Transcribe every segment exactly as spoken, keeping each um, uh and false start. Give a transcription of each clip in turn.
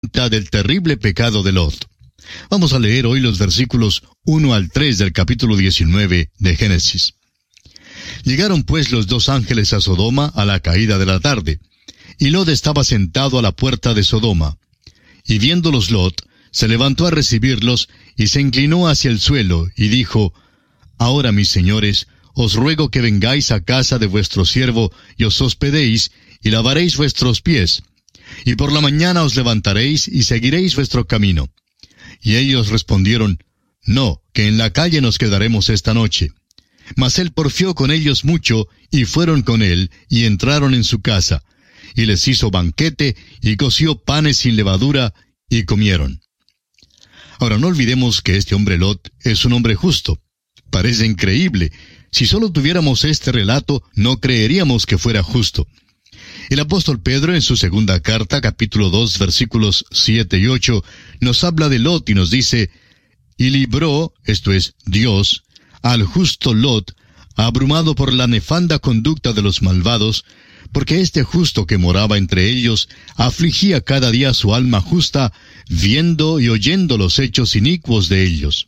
del terrible pecado de Lot. Vamos a leer hoy los versículos uno al tres del capítulo diecinueve de Génesis. Llegaron pues los dos ángeles a Sodoma a la caída de la tarde, y Lot estaba sentado a la puerta de Sodoma. Y viéndolos Lot, se levantó a recibirlos, y se inclinó hacia el suelo, y dijo: Ahora, mis señores, os ruego que vengáis a casa de vuestro siervo, y os hospedéis, y lavaréis vuestros pies. Y por la mañana os levantaréis, y seguiréis vuestro camino. Y ellos respondieron: No, que en la calle nos quedaremos esta noche. Mas él porfió con ellos mucho, y fueron con él, y entraron en su casa. Y les hizo banquete, y coció panes sin levadura, y comieron. Ahora, no olvidemos que este hombre Lot es un hombre justo. Parece increíble. Si solo tuviéramos este relato, no creeríamos que fuera justo. El apóstol Pedro, en su segunda carta, capítulo dos, versículos siete y ocho, nos habla de Lot y nos dice: Y libró, esto es, Dios, al justo Lot, abrumado por la nefanda conducta de los malvados, porque este justo que moraba entre ellos afligía cada día su alma justa, viendo y oyendo los hechos inicuos de ellos.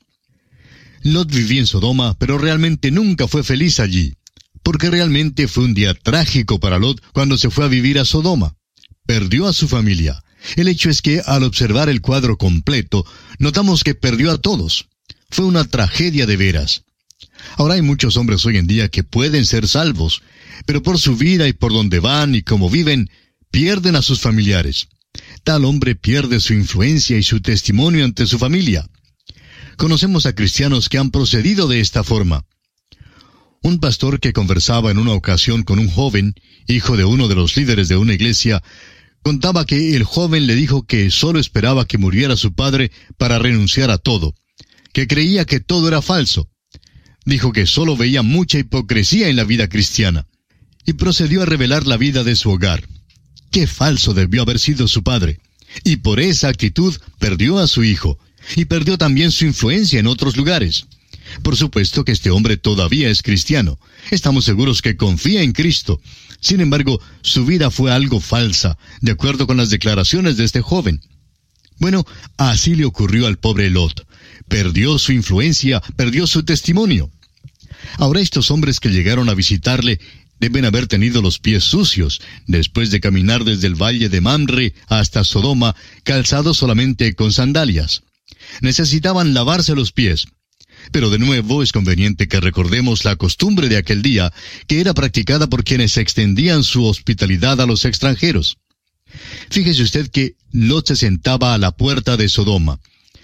Lot vivía en Sodoma, pero realmente nunca fue feliz allí, porque realmente fue un día trágico para Lot cuando se fue a vivir a Sodoma. Perdió a su familia. El hecho es que, al observar el cuadro completo, notamos que perdió a todos. Fue una tragedia de veras. Ahora hay muchos hombres hoy en día que pueden ser salvos, pero por su vida y por donde van y cómo viven, pierden a sus familiares. Tal hombre pierde su influencia y su testimonio ante su familia. Conocemos a cristianos que han procedido de esta forma. Un pastor que conversaba en una ocasión con un joven, hijo de uno de los líderes de una iglesia, contaba que el joven le dijo que solo esperaba que muriera su padre para renunciar a todo, que creía que todo era falso. Dijo que solo veía mucha hipocresía en la vida cristiana, y procedió a revelar la vida de su hogar. Qué falso debió haber sido su padre, y por esa actitud perdió a su hijo, y perdió también su influencia en otros lugares. Por supuesto que este hombre todavía es cristiano. Estamos seguros que confía en Cristo. Sin embargo, su vida fue algo falsa, de acuerdo con las declaraciones de este joven. Bueno, así le ocurrió al pobre Lot. Perdió su influencia, perdió su testimonio. Ahora estos hombres que llegaron a visitarle deben haber tenido los pies sucios, después de caminar desde el valle de Mamre hasta Sodoma, calzados solamente con sandalias. Necesitaban lavarse los pies. Pero de nuevo es conveniente que recordemos la costumbre de aquel día, que era practicada por quienes extendían su hospitalidad a los extranjeros. Fíjese usted que Lot se sentaba a la puerta de Sodoma.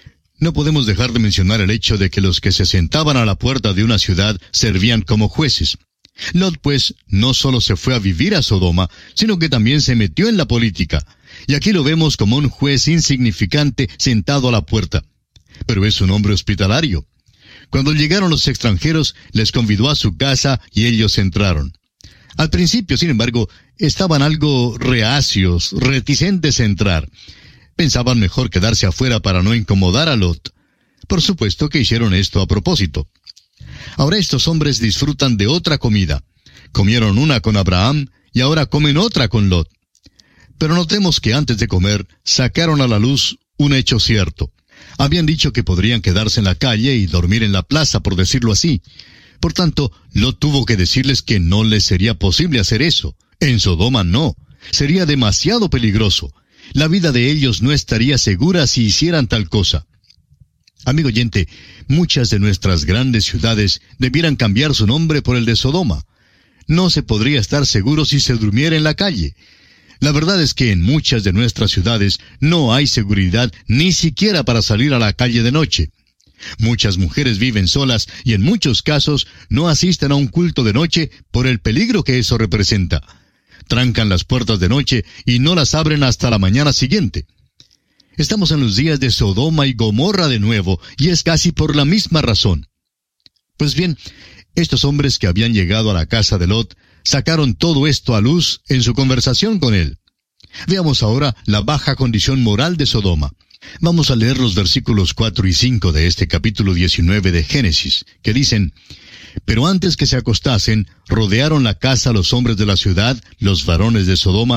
No podemos dejar de mencionar el hecho de que los que se sentaban a la puerta de una ciudad servían como jueces. Lot, pues, no solo se fue a vivir a Sodoma, sino que también se metió en la política. Y aquí lo vemos como un juez insignificante sentado a la puerta. Pero es un hombre hospitalario. Cuando llegaron los extranjeros, les convidó a su casa y ellos entraron. Al principio, sin embargo, estaban algo reacios, reticentes a entrar. Pensaban mejor quedarse afuera para no incomodar a Lot. Por supuesto que hicieron esto a propósito. Ahora estos hombres disfrutan de otra comida. Comieron una con Abraham y ahora comen otra con Lot. Pero notemos que antes de comer, sacaron a la luz un hecho cierto. Habían dicho que podrían quedarse en la calle y dormir en la plaza, por decirlo así. Por tanto, Lot tuvo que decirles que no les sería posible hacer eso. En Sodoma no. Sería demasiado peligroso. La vida de ellos no estaría segura si hicieran tal cosa. Amigo oyente, muchas de nuestras grandes ciudades debieran cambiar su nombre por el de Sodoma. No se podría estar seguro si se durmiera en la calle. La verdad es que en muchas de nuestras ciudades no hay seguridad ni siquiera para salir a la calle de noche. Muchas mujeres viven solas y en muchos casos no asisten a un culto de noche por el peligro que eso representa. Trancan las puertas de noche y no las abren hasta la mañana siguiente. Estamos en los días de Sodoma y Gomorra de nuevo, y es casi por la misma razón. Pues bien, estos hombres que habían llegado a la casa de Lot sacaron todo esto a luz en su conversación con él. Veamos ahora la baja condición moral de Sodoma. Vamos a leer los versículos cuatro y cinco de este capítulo diecinueve de Génesis, que dicen: Pero antes que se acostasen, rodearon la casa los hombres de la ciudad, los varones de Sodoma,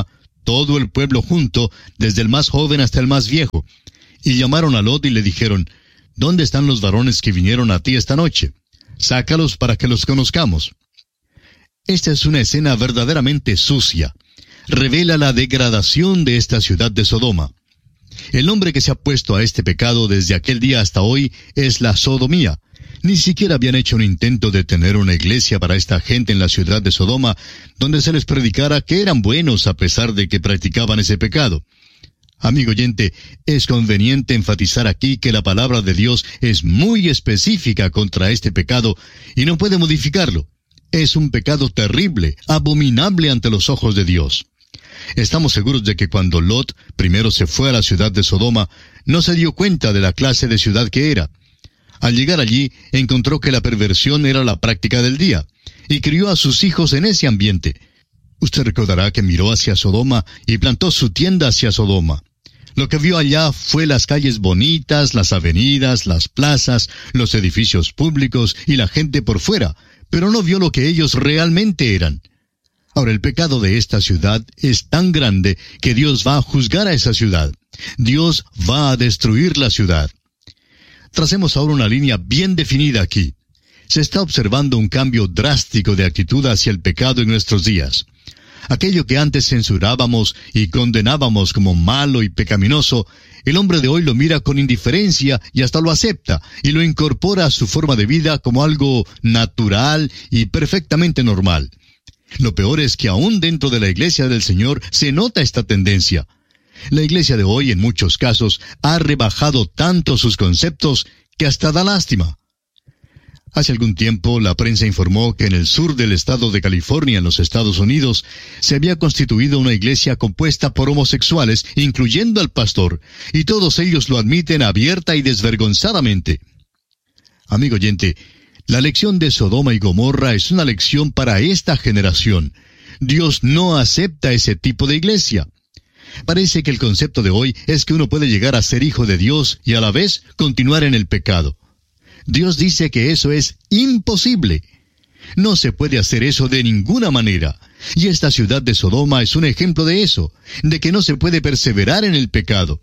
todo el pueblo junto, desde el más joven hasta el más viejo. Y llamaron a Lot y le dijeron, ¿dónde están los varones que vinieron a ti esta noche? Sácalos para que los conozcamos. Esta es una escena verdaderamente sucia. Revela la degradación de esta ciudad de Sodoma. El nombre que se ha puesto a este pecado desde aquel día hasta hoy es la sodomía. Ni siquiera habían hecho un intento de tener una iglesia para esta gente en la ciudad de Sodoma, donde se les predicara que eran buenos a pesar de que practicaban ese pecado. Amigo oyente, es conveniente enfatizar aquí que la palabra de Dios es muy específica contra este pecado y no puede modificarlo. Es un pecado terrible, abominable ante los ojos de Dios. Estamos seguros de que cuando Lot primero se fue a la ciudad de Sodoma, no se dio cuenta de la clase de ciudad que era. Al llegar allí, encontró que la perversión era la práctica del día, y crió a sus hijos en ese ambiente. Usted recordará que miró hacia Sodoma y plantó su tienda hacia Sodoma. Lo que vio allá fue las calles bonitas, las avenidas, las plazas, los edificios públicos y la gente por fuera, pero no vio lo que ellos realmente eran. Ahora, el pecado de esta ciudad es tan grande que Dios va a juzgar a esa ciudad. Dios va a destruir la ciudad. Tracemos ahora una línea bien definida aquí. Se está observando un cambio drástico de actitud hacia el pecado en nuestros días. Aquello que antes censurábamos y condenábamos como malo y pecaminoso, el hombre de hoy lo mira con indiferencia y hasta lo acepta, y lo incorpora a su forma de vida como algo natural y perfectamente normal. Lo peor es que aún dentro de la iglesia del Señor se nota esta tendencia. La iglesia de hoy, en muchos casos, ha rebajado tanto sus conceptos que hasta da lástima. Hace algún tiempo, la prensa informó que en el sur del estado de California, en los Estados Unidos, se había constituido una iglesia compuesta por homosexuales, incluyendo al pastor, y todos ellos lo admiten abierta y desvergonzadamente. Amigo oyente, la lección de Sodoma y Gomorra es una lección para esta generación. Dios no acepta ese tipo de iglesia. Parece que el concepto de hoy es que uno puede llegar a ser hijo de Dios y a la vez continuar en el pecado. Dios dice que eso es imposible. No se puede hacer eso de ninguna manera. Y esta ciudad de Sodoma es un ejemplo de eso, de que no se puede perseverar en el pecado.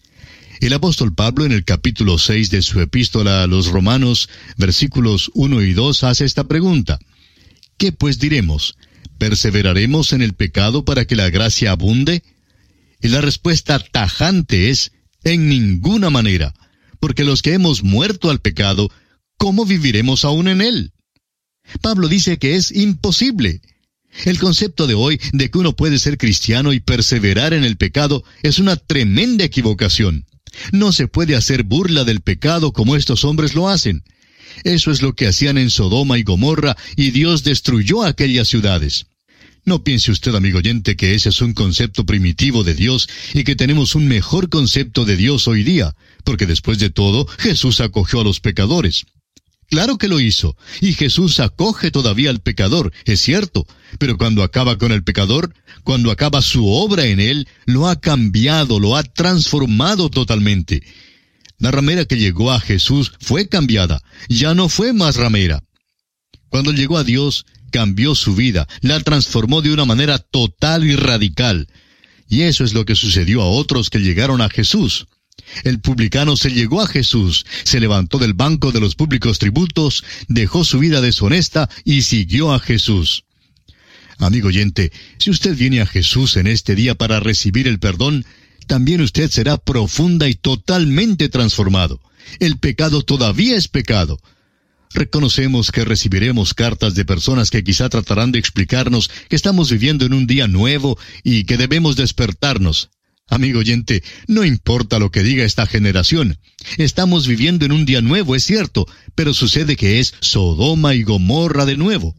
El apóstol Pablo, en el capítulo seis de su epístola a los Romanos, versículos uno y dos, hace esta pregunta. ¿Qué pues diremos? ¿Perseveraremos en el pecado para que la gracia abunde? Y la respuesta tajante es, en ninguna manera, porque los que hemos muerto al pecado, ¿cómo viviremos aún en él? Pablo dice que es imposible. El concepto de hoy de que uno puede ser cristiano y perseverar en el pecado es una tremenda equivocación. No se puede hacer burla del pecado como estos hombres lo hacen. Eso es lo que hacían en Sodoma y Gomorra, y Dios destruyó aquellas ciudades. No piense usted, amigo oyente, que ese es un concepto primitivo de Dios y que tenemos un mejor concepto de Dios hoy día, porque después de todo, Jesús acogió a los pecadores. Claro que lo hizo, y Jesús acoge todavía al pecador, es cierto, pero cuando acaba con el pecador, cuando acaba su obra en él, lo ha cambiado, lo ha transformado totalmente. La ramera que llegó a Jesús fue cambiada, ya no fue más ramera. Cuando llegó a Dios, cambió su vida, la transformó de una manera total y radical. Y eso es lo que sucedió a otros que llegaron a Jesús. El publicano se llegó a Jesús, se levantó del banco de los públicos tributos, dejó su vida deshonesta y siguió a Jesús. Amigo oyente, si usted viene a Jesús en este día para recibir el perdón, también usted será profunda y totalmente transformado. El pecado todavía es pecado. Reconocemos que recibiremos cartas de personas que quizá tratarán de explicarnos que estamos viviendo en un día nuevo y que debemos despertarnos. Amigo oyente, no importa lo que diga esta generación. Estamos viviendo en un día nuevo, es cierto, pero sucede que es Sodoma y Gomorra de nuevo.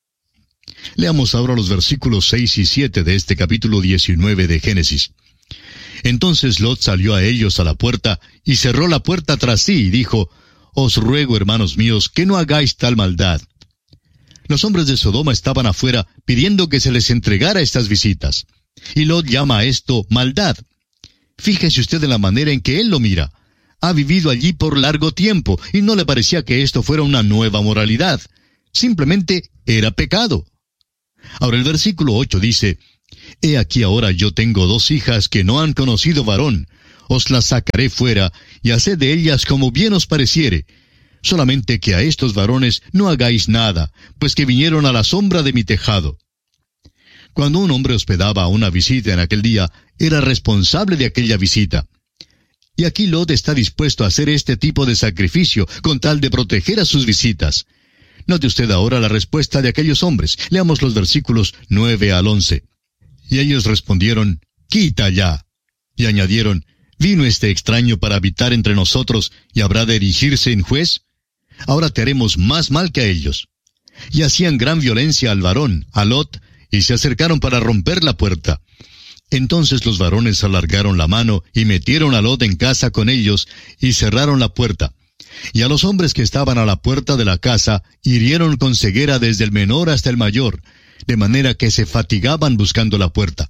Leamos ahora los versículos seis y siete de este capítulo diecinueve de Génesis. Entonces Lot salió a ellos a la puerta y cerró la puerta tras sí y dijo, «Os ruego, hermanos míos, que no hagáis tal maldad». Los hombres de Sodoma estaban afuera pidiendo que se les entregara estas visitas. Y Lot llama a esto maldad. Fíjese usted en la manera en que él lo mira. Ha vivido allí por largo tiempo y no le parecía que esto fuera una nueva moralidad. Simplemente era pecado. Ahora el versículo ocho dice, He aquí ahora yo tengo dos hijas que no han conocido varón. Os las sacaré fuera, y haced de ellas como bien os pareciere. Solamente que a estos varones no hagáis nada, pues que vinieron a la sombra de mi tejado. Cuando un hombre hospedaba una visita en aquel día, era responsable de aquella visita. Y aquí Lot está dispuesto a hacer este tipo de sacrificio, con tal de proteger a sus visitas. Note usted ahora la respuesta de aquellos hombres. Leamos los versículos nueve al once. Y ellos respondieron, «Quita ya». Y añadieron, ¿vino este extraño para habitar entre nosotros y habrá de erigirse en juez? Ahora te haremos más mal que a ellos. Y hacían gran violencia al varón, a Lot, y se acercaron para romper la puerta. Entonces los varones alargaron la mano y metieron a Lot en casa con ellos y cerraron la puerta. Y a los hombres que estaban a la puerta de la casa hirieron con ceguera desde el menor hasta el mayor, de manera que se fatigaban buscando la puerta.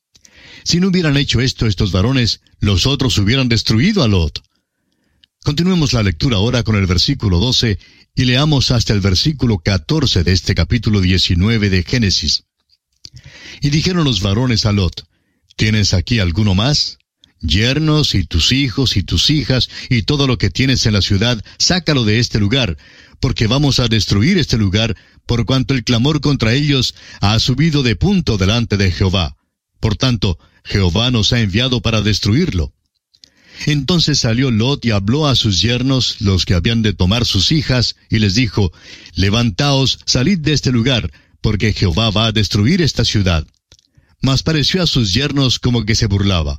Si no hubieran hecho esto estos varones, los otros hubieran destruido a Lot. Continuemos la lectura ahora con el versículo doce y leamos hasta el versículo catorce de este capítulo diecinueve de Génesis. Y dijeron los varones a Lot, ¿tienes aquí alguno más? Yernos y tus hijos y tus hijas y todo lo que tienes en la ciudad, sácalo de este lugar, porque vamos a destruir este lugar, por cuanto el clamor contra ellos ha subido de punto delante de Jehová. Por tanto, Jehová nos ha enviado para destruirlo. Entonces salió Lot y habló a sus yernos, los que habían de tomar sus hijas, y les dijo, levantaos, salid de este lugar, porque Jehová va a destruir esta ciudad. Mas pareció a sus yernos como que se burlaba.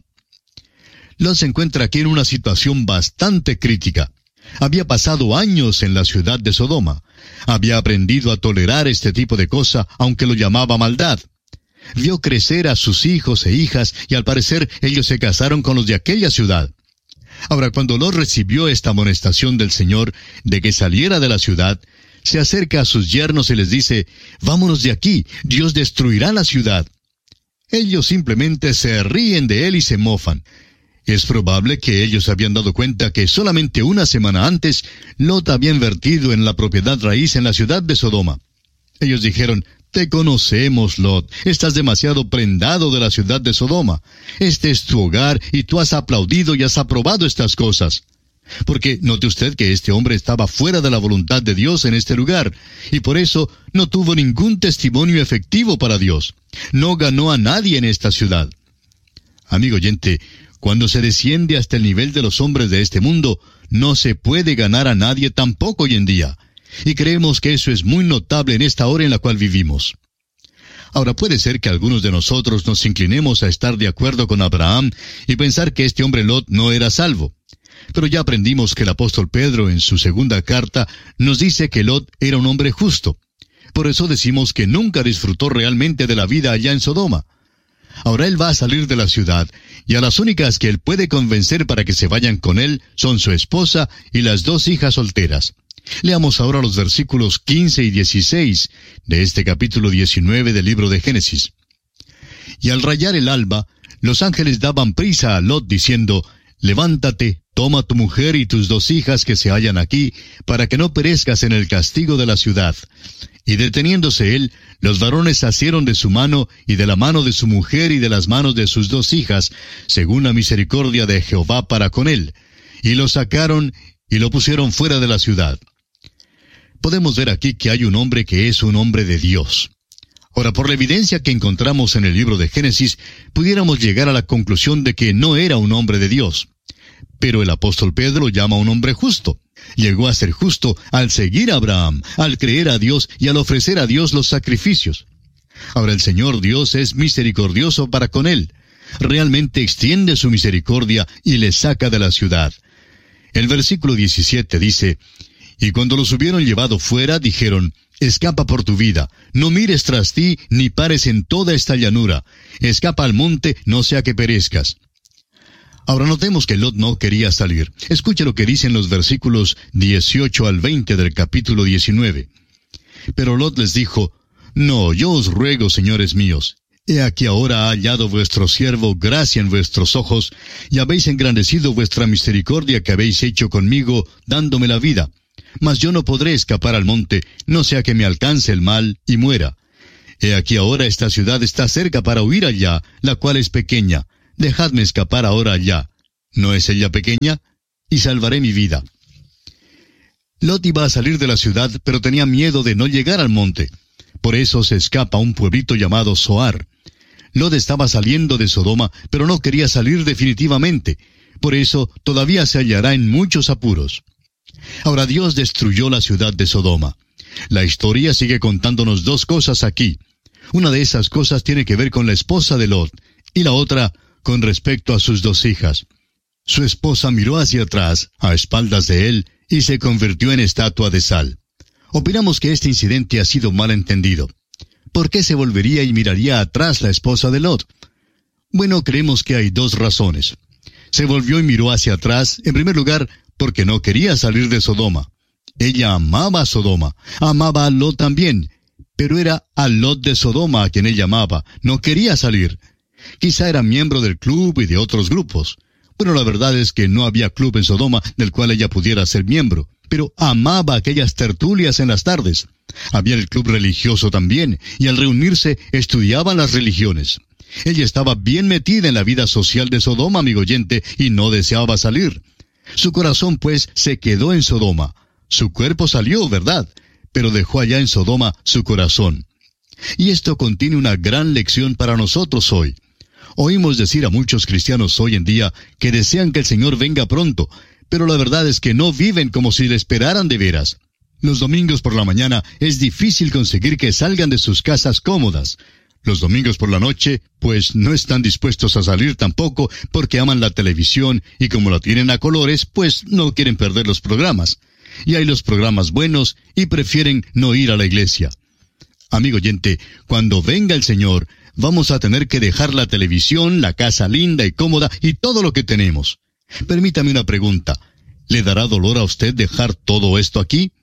Lot se encuentra aquí en una situación bastante crítica. Había pasado años en la ciudad de Sodoma. Había aprendido a tolerar este tipo de cosa, aunque lo llamaba maldad. Vio crecer a sus hijos e hijas, y al parecer ellos se casaron con los de aquella ciudad. Ahora, cuando Lot recibió esta amonestación del Señor de que saliera de la ciudad, se acerca a sus yernos y les dice, vámonos de aquí, Dios destruirá la ciudad. Ellos simplemente se ríen de él y se mofan. Es probable que ellos habían dado cuenta que solamente una semana antes, Lot había invertido en la propiedad raíz en la ciudad de Sodoma. Ellos dijeron, te conocemos, Lot, estás demasiado prendado de la ciudad de Sodoma. Este es tu hogar y tú has aplaudido y has aprobado estas cosas. Porque note usted que este hombre estaba fuera de la voluntad de Dios en este lugar, y por eso no tuvo ningún testimonio efectivo para Dios. No ganó a nadie en esta ciudad. Amigo oyente, cuando se desciende hasta el nivel de los hombres de este mundo, no se puede ganar a nadie tampoco hoy en día. Y creemos que eso es muy notable en esta hora en la cual vivimos. Ahora puede ser que algunos de nosotros nos inclinemos a estar de acuerdo con Abraham y pensar que este hombre Lot no era salvo. Pero ya aprendimos que el apóstol Pedro en su segunda carta nos dice que Lot era un hombre justo. Por eso decimos que nunca disfrutó realmente de la vida allá en Sodoma. Ahora él va a salir de la ciudad, y a las únicas que él puede convencer para que se vayan con él son su esposa y las dos hijas solteras. Leamos ahora los versículos quince y dieciséis de este capítulo diecinueve del libro de Génesis. Y al rayar el alba, los ángeles daban prisa a Lot diciendo, levántate, toma tu mujer y tus dos hijas que se hallan aquí, para que no perezcas en el castigo de la ciudad. Y deteniéndose él, los varones asieron de su mano y de la mano de su mujer y de las manos de sus dos hijas, según la misericordia de Jehová para con él, y lo sacaron y lo pusieron fuera de la ciudad. Podemos ver aquí que hay un hombre que es un hombre de Dios. Ahora, por la evidencia que encontramos en el libro de Génesis, pudiéramos llegar a la conclusión de que no era un hombre de Dios. Pero el apóstol Pedro lo llama un hombre justo. Llegó a ser justo al seguir a Abraham, al creer a Dios y al ofrecer a Dios los sacrificios. Ahora el Señor Dios es misericordioso para con él. Realmente extiende su misericordia y le saca de la ciudad. El versículo diecisiete dice, y cuando los hubieron llevado fuera, dijeron, escapa por tu vida, no mires tras ti, ni pares en toda esta llanura. Escapa al monte, no sea que perezcas. Ahora notemos que Lot no quería salir. Escuche lo que dicen los versículos dieciocho al veinte del capítulo diecinueve. Pero Lot les dijo, no, yo os ruego, señores míos, he aquí ahora ha hallado vuestro siervo gracia en vuestros ojos, y habéis engrandecido vuestra misericordia que habéis hecho conmigo, dándome la vida. Mas yo no podré escapar al monte, no sea que me alcance el mal y muera. He aquí ahora esta ciudad está cerca para huir allá, la cual es pequeña. Dejadme escapar ahora allá. ¿No es ella pequeña? Y salvaré mi vida. Lot iba a salir de la ciudad, pero tenía miedo de no llegar al monte. Por eso se escapa a un pueblito llamado Zoar. Lot estaba saliendo de Sodoma, pero no quería salir definitivamente. Por eso todavía se hallará en muchos apuros. Ahora Dios destruyó la ciudad de Sodoma. La historia sigue contándonos dos cosas aquí. Una de esas cosas tiene que ver con la esposa de Lot, y la otra con respecto a sus dos hijas. Su esposa miró hacia atrás, a espaldas de él, y se convirtió en estatua de sal. Opinamos que este incidente ha sido mal entendido. ¿Por qué se volvería y miraría atrás la esposa de Lot? Bueno, creemos que hay dos razones. Se volvió y miró hacia atrás, en primer lugar, porque no quería salir de Sodoma. Ella amaba a Sodoma, amaba a Lot también, pero era a Lot de Sodoma a quien ella amaba, no quería salir. Quizá era miembro del club y de otros grupos. Bueno, la verdad es que no había club en Sodoma del cual ella pudiera ser miembro, pero amaba aquellas tertulias en las tardes. Había el club religioso también, y al reunirse estudiaban las religiones. Ella estaba bien metida en la vida social de Sodoma, amigo oyente, y no deseaba salir. Su corazón, pues, se quedó en Sodoma. Su cuerpo salió, ¿verdad? Pero dejó allá en Sodoma su corazón. Y esto contiene una gran lección para nosotros hoy. Oímos decir a muchos cristianos hoy en día que desean que el Señor venga pronto, pero la verdad es que no viven como si le esperaran de veras. Los domingos por la mañana es difícil conseguir que salgan de sus casas cómodas. Los domingos por la noche, pues no están dispuestos a salir tampoco porque aman la televisión y como la tienen a colores, pues no quieren perder los programas. Y hay los programas buenos y prefieren no ir a la iglesia. Amigo oyente, cuando venga el Señor, vamos a tener que dejar la televisión, la casa linda y cómoda y todo lo que tenemos. Permítame una pregunta. ¿Le dará dolor a usted dejar todo esto aquí?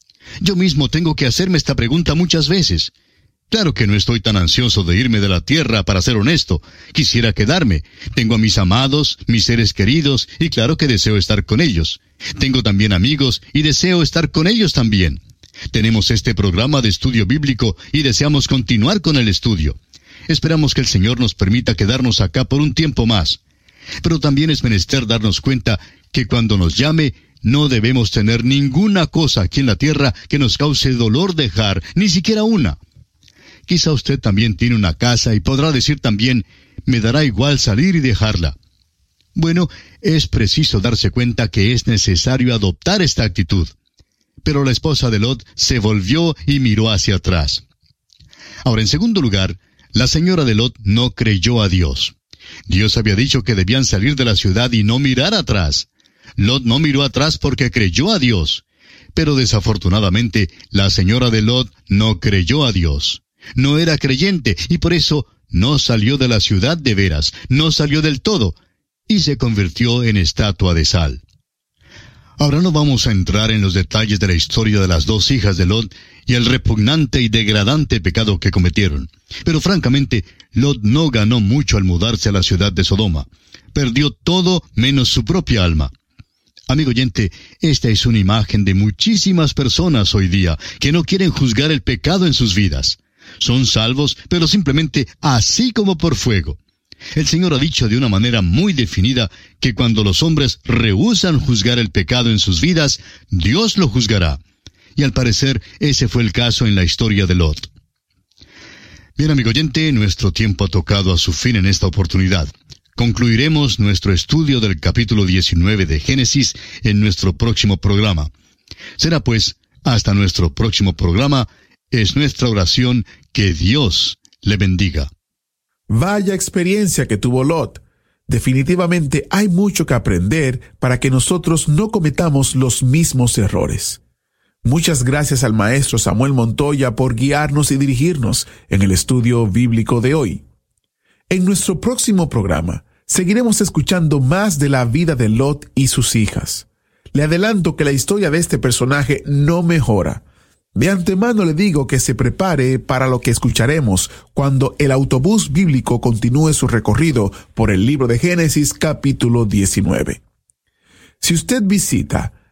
Yo mismo tengo que hacerme esta pregunta muchas veces. Claro que no estoy tan ansioso de irme de la tierra, para ser honesto. Quisiera quedarme. Tengo a mis amados, mis seres queridos, y claro que deseo estar con ellos. Tengo también amigos, y deseo estar con ellos también. Tenemos este programa de estudio bíblico, y deseamos continuar con el estudio. Esperamos que el Señor nos permita quedarnos acá por un tiempo más. Pero también es menester darnos cuenta que cuando nos llame, no debemos tener ninguna cosa aquí en la tierra que nos cause dolor dejar, ni siquiera una. Quizá usted también tiene una casa y podrá decir también, me dará igual salir y dejarla. Bueno, es preciso darse cuenta que es necesario adoptar esta actitud. Pero la esposa de Lot se volvió y miró hacia atrás. Ahora, en segundo lugar, la señora de Lot no creyó a Dios. Dios había dicho que debían salir de la ciudad y no mirar atrás. Lot no miró atrás porque creyó a Dios. Pero desafortunadamente, la señora de Lot no creyó a Dios. No era creyente y por eso no salió de la ciudad de veras, no salió del todo, y se convirtió en estatua de sal. Ahora no vamos a entrar en los detalles de la historia de las dos hijas de Lot y el repugnante y degradante pecado que cometieron. Pero francamente, Lot no ganó mucho al mudarse a la ciudad de Sodoma. Perdió todo menos su propia alma. Amigo oyente, esta es una imagen de muchísimas personas hoy día que no quieren juzgar el pecado en sus vidas. Son salvos, pero simplemente así como por fuego. El Señor ha dicho de una manera muy definida que cuando los hombres rehúsan juzgar el pecado en sus vidas, Dios lo juzgará. Y al parecer, ese fue el caso en la historia de Lot. Bien, amigo oyente, nuestro tiempo ha tocado a su fin en esta oportunidad. Concluiremos nuestro estudio del capítulo diecinueve de Génesis en nuestro próximo programa. Será pues, hasta nuestro próximo programa, es nuestra oración que Dios le bendiga. Vaya experiencia que tuvo Lot. Definitivamente hay mucho que aprender para que nosotros no cometamos los mismos errores. Muchas gracias al maestro Samuel Montoya por guiarnos y dirigirnos en el estudio bíblico de hoy. En nuestro próximo programa seguiremos escuchando más de la vida de Lot y sus hijas. Le adelanto que la historia de este personaje no mejora. De antemano le digo que se prepare para lo que escucharemos cuando el autobús bíblico continúe su recorrido por el libro de Génesis capítulo diecinueve. Si usted visita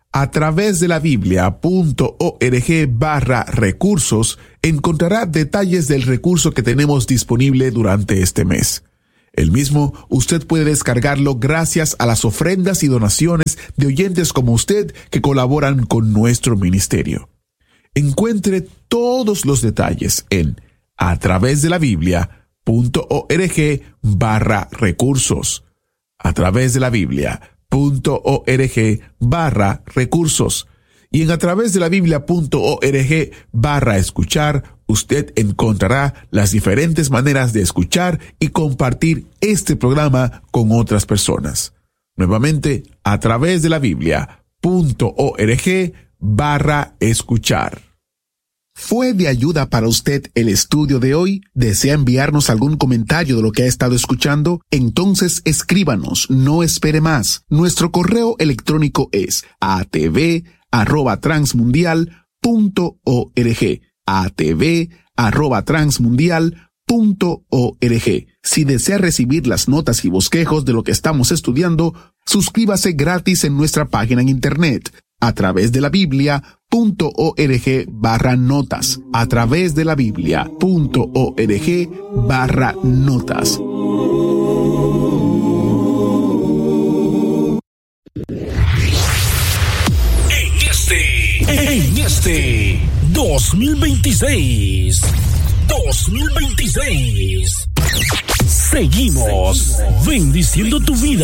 A través de la biblia.org barra recursos encontrará detalles del recurso que tenemos disponible durante este mes. El mismo usted puede descargarlo gracias a las ofrendas y donaciones de oyentes como usted que colaboran con nuestro ministerio. Encuentre todos los detalles en a través de la biblia.org barra recursos. A través de la biblia.org barra recursos. Y en a través de la biblia.org barra escuchar, usted encontrará las diferentes maneras de escuchar y compartir este programa con otras personas. Nuevamente, a través de la biblia.org barra escuchar. ¿Fue de ayuda para usted el estudio de hoy? ¿Desea enviarnos algún comentario de lo que ha estado escuchando? Entonces escríbanos, no espere más. Nuestro correo electrónico es a t v arroba transmundial punto org. a t v arroba transmundial punto org. Si desea recibir las notas y bosquejos de lo que estamos estudiando, suscríbase gratis en nuestra página en internet a través de la biblia.org barra notas, a través de la biblia.org barra notas. En este, en este dos mil veintiséis, dos mil veintiséis, seguimos bendiciendo tu vida.